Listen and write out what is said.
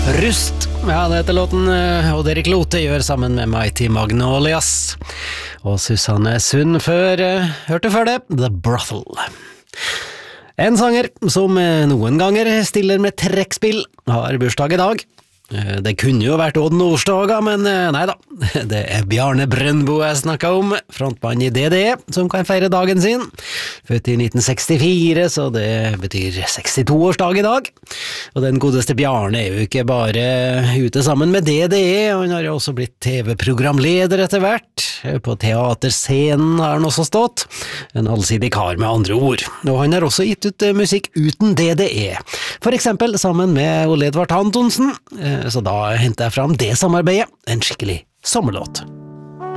Rust, ja det heter låten, og Erik Lothe gjør sammen med Mighty Magnolias. Og Susanne Sund hørte før det, The Brothel. En sanger som noen ganger stiller med trekkspill har bursdag i dag. Det kunne jo vært Odd Nordstoga, men nei da. Det er Bjarne Brøndbo jeg snakket om, frontmann i DDE, som kan feire dagen sin. Født i 1964, så det betyr 62-årsdag i dag. Og den godeste Bjarne er jo ikke bare ute sammen med DDE, han har jo også blitt TV-programleder etter hvert. På teaterscenen har han også stått. En allsidig kar med andre ord. Og han har også gitt ut musikk uten DDE. For eksempel sammen med Ole Edvard Antonsen, så da henter jeg fram det samarbeidet, en skikkelig sommerlåt.